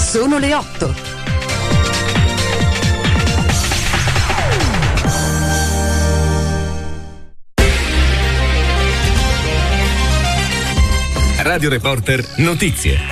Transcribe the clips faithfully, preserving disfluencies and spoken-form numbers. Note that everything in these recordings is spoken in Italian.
Sono le otto. Radio Reporter Notizie.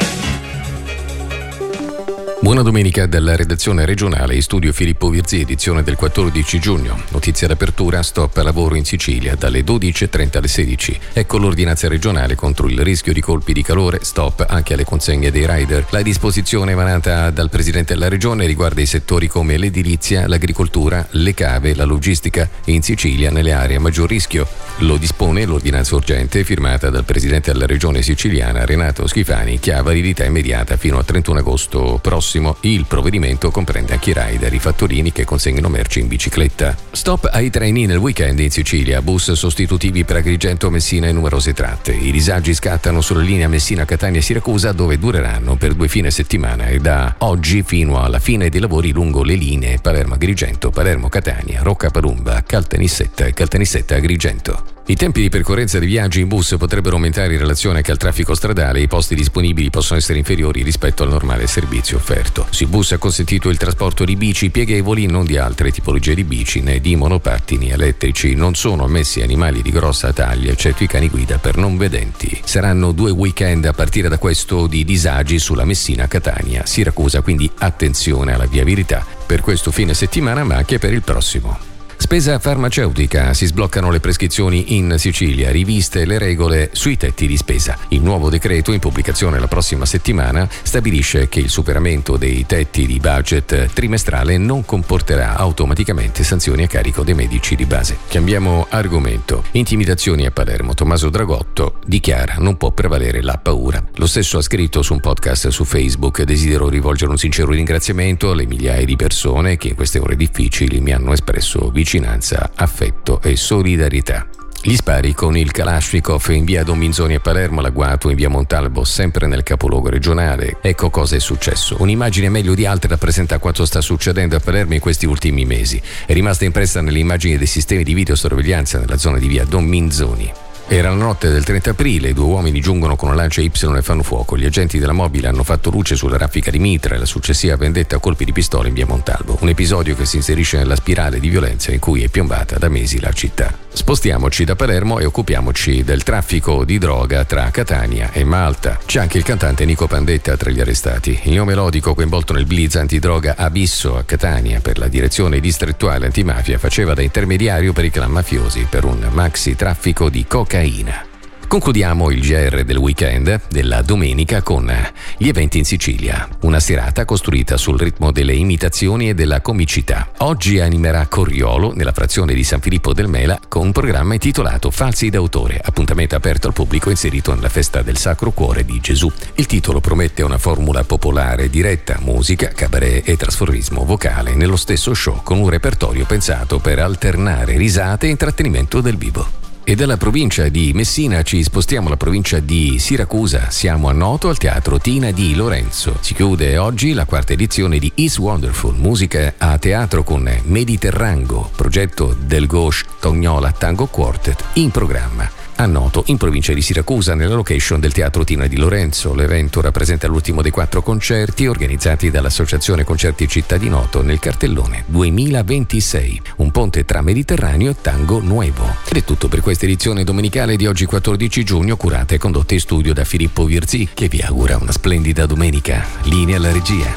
Buona domenica dalla redazione regionale in studio Filippo Virzì, edizione del quattordici giugno. Notizia d'apertura, stop a lavoro in Sicilia dalle dodici e trenta alle sedici. Ecco l'ordinanza regionale contro il rischio di colpi di calore, stop anche alle consegne dei rider. La disposizione emanata dal Presidente della Regione riguarda i settori come l'edilizia, l'agricoltura, le cave, la logistica e in Sicilia nelle aree a maggior rischio. Lo dispone l'ordinanza urgente firmata dal Presidente della Regione siciliana Renato Schifani, che ha validità immediata fino al trentuno agosto prossimo. Il provvedimento comprende anche i rider, i fattorini che consegnano merci in bicicletta. Stop ai treni nel weekend in Sicilia, bus sostitutivi per Agrigento, Messina e numerose tratte. I disagi scattano sulla linea Messina, Catania e Siracusa, dove dureranno per due fine settimana e da oggi fino alla fine dei lavori lungo le linee Palermo Agrigento, Palermo Catania, Rocca Palumba, Caltanissetta e Caltanissetta Agrigento. I tempi di percorrenza dei viaggi in bus potrebbero aumentare in relazione anche al traffico stradale e i posti disponibili possono essere inferiori rispetto al normale servizio offerto. Sui bus è consentito il trasporto di bici pieghevoli, non di altre tipologie di bici né di monopattini elettrici. Non sono ammessi animali di grossa taglia, eccetto i cani guida per non vedenti. Saranno due weekend a partire da questo di disagi sulla Messina, Catania, Siracusa, quindi attenzione alla viabilità per questo fine settimana ma anche per il prossimo. Spesa farmaceutica, si sbloccano le prescrizioni in Sicilia, riviste le regole sui tetti di spesa. Il nuovo decreto, in pubblicazione la prossima settimana, stabilisce che il superamento dei tetti di budget trimestrale non comporterà automaticamente sanzioni a carico dei medici di base. Cambiamo argomento. Intimidazioni a Palermo. Tommaso Dragotto dichiara: non può prevalere la paura. Lo stesso ha scritto su un podcast su Facebook: desidero rivolgere un sincero ringraziamento alle migliaia di persone che in queste ore difficili mi hanno espresso vicinanza vicinanza, affetto e solidarietà. Gli spari con il Kalashnikov in via Don Minzoni a Palermo, l'agguato in via Montalbo, sempre nel capoluogo regionale. Ecco cosa è successo. Un'immagine meglio di altre rappresenta quanto sta succedendo a Palermo in questi ultimi mesi. È rimasta impressa nelle immagini dei sistemi di videosorveglianza nella zona di via Don Minzoni. Era la notte del trenta aprile, i due uomini giungono con una lancia Y e fanno fuoco. Gli agenti della mobile hanno fatto luce sulla raffica di mitra e la successiva vendetta a colpi di pistola in via Montalbo. Un episodio che si inserisce nella spirale di violenza in cui è piombata da mesi la città. Spostiamoci da Palermo e occupiamoci del traffico di droga tra Catania e Malta. C'è anche il cantante Nico Pandetta tra gli arrestati. Il neomelodico coinvolto nel blitz antidroga Abisso a Catania per la direzione distrettuale antimafia faceva da intermediario per i clan mafiosi per un maxi traffico di cocaina. Concludiamo il G R del weekend della domenica con gli eventi in Sicilia, una serata costruita sul ritmo delle imitazioni e della comicità. Oggi animerà Corriolo nella frazione di San Filippo del Mela con un programma intitolato Falsi d'autore, appuntamento aperto al pubblico inserito nella festa del Sacro Cuore di Gesù. Il titolo promette una formula popolare diretta, musica, cabaret e trasformismo vocale nello stesso show, con un repertorio pensato per alternare risate e intrattenimento del vivo. E dalla provincia di Messina ci spostiamo alla provincia di Siracusa. Siamo a Noto al teatro Tina di Lorenzo. Si chiude oggi la quarta edizione di It's Wonderful, musica a teatro con Mediterrango, progetto del Gauche Tognola Tango Quartet, in programma a Noto, in provincia di Siracusa, nella location del Teatro Tina di Lorenzo. L'evento rappresenta l'ultimo dei quattro concerti organizzati dall'Associazione Concerti Città di Noto nel cartellone duemilaventisei, un ponte tra Mediterraneo e Tango Nuevo. Ed è tutto per questa edizione domenicale di oggi quattordici giugno, curata e condotta in studio da Filippo Virzì, che vi augura una splendida domenica. Linea alla regia.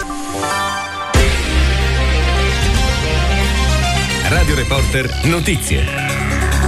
Radio Reporter Notizie.